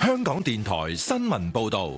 香港電台新聞報道。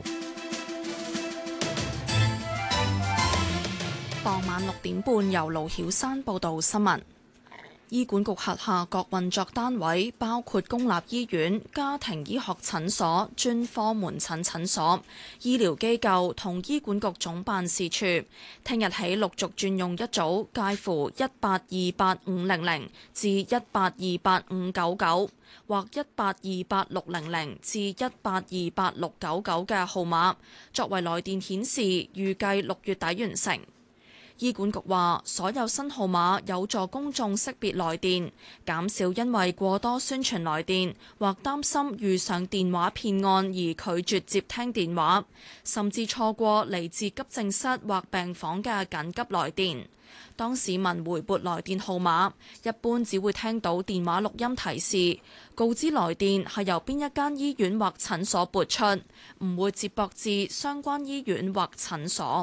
傍晚6點半，由盧曉山報道新聞。醫管局轄下各運作單位，包括公立醫院、家庭醫學診所、專科門診診所、醫療機構同醫管局總辦事處，聽日起陸續轉用一組介乎1828500至1828599或1828600至1828699嘅號碼，作為來電顯示，預計6月底完成。醫管局話，所有新號碼有助公眾識別來電，減少因為過多宣傳來電或擔心遇上電話騙案而拒絕接聽電話，甚至錯過嚟自急症室或病房嘅緊急來電。當市民回撥來電號碼，一般只會聽到電話錄音提示，告知來電係由邊一間醫院或診所撥出，唔會接駁至相關醫院或診所。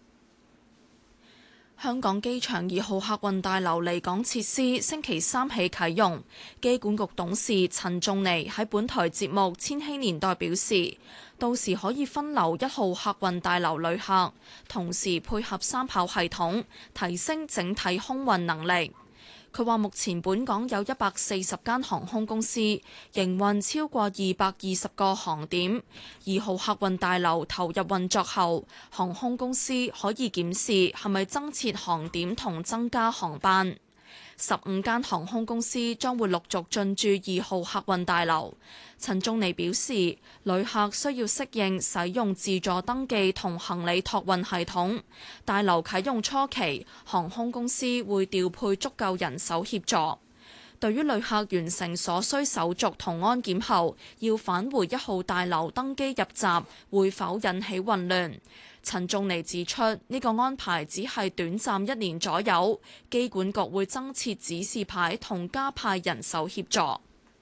香港機場2號客運大樓離港設施星期三起啟用，機管局董事陳仲尼喺本台節目《千禧年代》表示，到時可以分流1號客運大樓旅客，同時配合三跑系統，提升整體空運能力。佢話目前本港有140間航空公司，營運超過220個航點。2號客運大樓投入運作後，航空公司可以檢視係咪增設航點同增加航班。15間航空公司將會陸續進駐2號客運大樓。陳仲尼表示，旅客需要適應使用自助登記同行李託運系統。大樓啟用初期，航空公司會調配足夠人手協助。對於旅客完成所需手續同安檢後，要返回1號大樓登機入閘，會否引起混亂？陳仲尼指出，呢個安排只係短暫1年左右，機管局會增設指示牌同加派人手協助。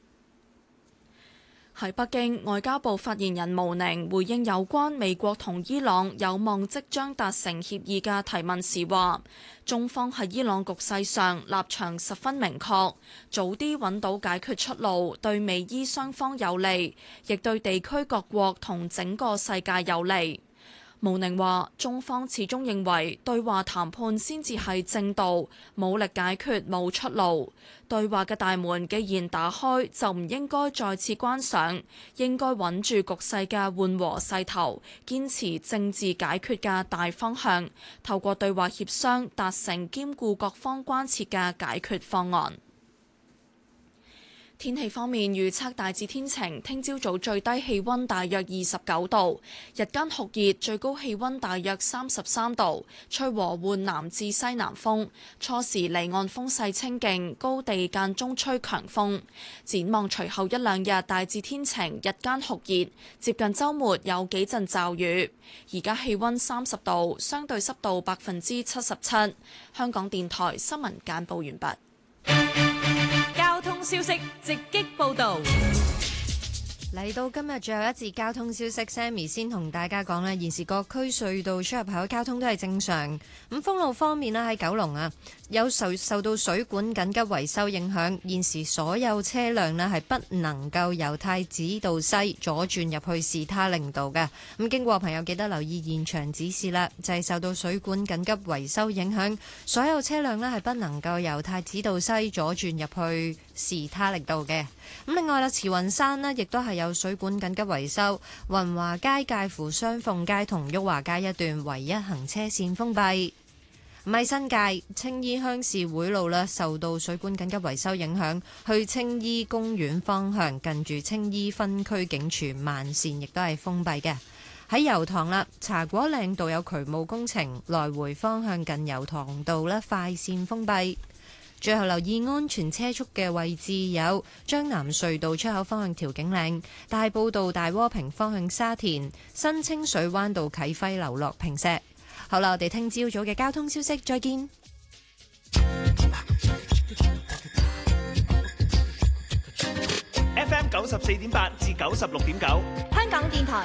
喺北京，外交部發言人毛寧回應有關美國同伊朗有望即將達成協議嘅提問時話，中方喺伊朗局勢上立場十分明確，早啲揾到解決出路，對美伊雙方有利，亦對地區各國同整個世界有利。毛寧話：中方始終認為對話談判先至係正道，武力解決冇出路。對話嘅大門既然打開，就唔應該再次關上，應該穩住局勢嘅緩和勢頭，堅持政治解決嘅大方向，透過對話協商達成兼顧各方關切嘅解決方案。天氣方面，預測大致天晴，聽朝早最低氣溫大約29度，日間酷熱，最高氣溫大約33度，吹和緩南至西南風，初時離岸風勢清勁，高地間中吹強風。展望隨後1、2日大致天晴，日間酷熱，接近週末有幾陣驟雨。而家氣溫30度，相對濕度77%。香港電台新聞簡報完畢。 交通消息直擊報道。 嚟到今日最後一節交通消息 ，Sammy 先同大家講咧，現時各區隧道出入口交通都係正常。咁封路方面咧，喺九龍啊，有受到水管緊急維修影響，現時所有車輛咧係不能夠由太子道西左轉入去士他令道嘅。咁經過朋友記得留意現場指示啦，就係受到水管緊急維修影響，所有車輛咧係不能夠由太子道西左轉入去士他令道嘅。咁另外啦，慈雲山呢亦都係有水管緊急維修，雲華街介乎雙鳳街同旭華街一段唯一行車線封閉。喺新界青衣鄉事會路啦，受到水管緊急維修影響，去青衣公園方向近住青衣分區警署慢線亦都係封閉嘅。喺油塘啦，茶果嶺道有渠務工程，來回方向近油塘道咧快線封閉。最後留意安全車速嘅位置有將南隧道出口方向調景嶺、大埔道大窩坪方向沙田、新清水灣道啟輝樓落坪石。好啦，我哋聽朝早嘅交通消息，再見。 FM 94.8至96.9， 香港電台